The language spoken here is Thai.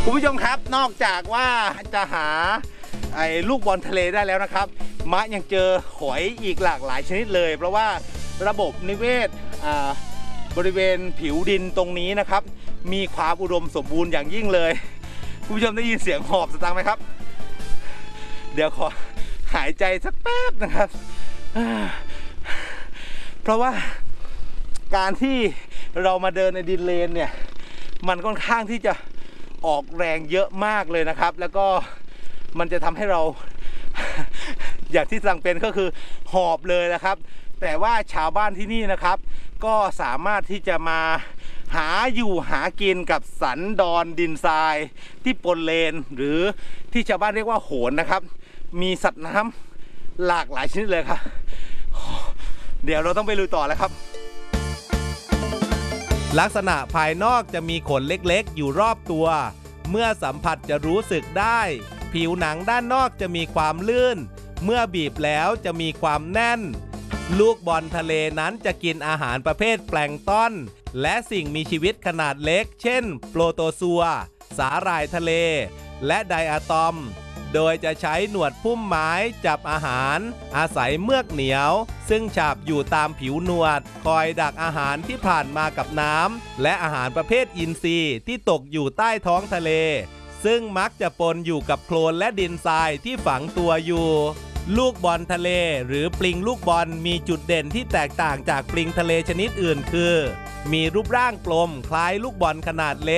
คุณผู้ชมครับนอกจากว่าจะหาลูกบอลทะเลได้แล้วนะครับมะยังเจอหอยอีกหลากหลายชนิดเลยเพราะว่าระบบนิเวศบริเวณผิวดินตรงนี้นะครับมีความอุดมสมบูรณ์อย่างยิ่งเลยคุณผู้ชมได้ยินเสียงหอบสตางค์ไหมครับเดี๋ยวขอหายใจสักแป๊บนะครับเพราะว่าการที่เรามาเดินในดินเลนเนี่ยมันค่อนข้างที่จะออกแรงเยอะมากเลยนะครับแล้วก็มันจะทำให้เรา อย่างที่สั่งเป็นก็คือหอบเลยนะครับแต่ว่าชาวบ้านที่นี่นะครับก็สามารถที่จะมาหาอยู่หากินกับสันดอนดินทรายที่ปนเลนหรือที่ชาวบ้านเรียกว่าโหนนะครับมีสัตว์น้ำหลากหลายชนิดเลยครับเดี๋ยวเราต้องไปลุยต่อแล้วครับลักษณะภายนอกจะมีขนเล็กๆอยู่รอบตัวเมื่อสัมผัสจะรู้สึกได้ผิวหนังด้านนอกจะมีความลื่นเมื่อบีบแล้วจะมีความแน่นลูกบอลทะเลนั้นจะกินอาหารประเภทแปลงก์ต้นและสิ่งมีชีวิตขนาดเล็กเช่นโปรโตซัวสาหร่ายทะเลและไดอะตอมโดยจะใช้หนวดพุ่มไม้จับอาหารอาศัยเมือกเหนียวซึ่งฉาบอยู่ตามผิวหนวดคอยดักอาหารที่ผ่านมากับน้ำและอาหารประเภทอินทรีย์ที่ตกอยู่ใต้ท้องทะเลซึ่งมักจะปนอยู่กับโคลนและดินทรายที่ฝังตัวอยู่ลูกบอลทะเลหรือปลิงลูกบอลมีจุดเด่นที่แตกต่างจากปลิงทะเลชนิดอื่นคือมีรูปร่างกลมคล้ายลูกบอลขนาดเล็ก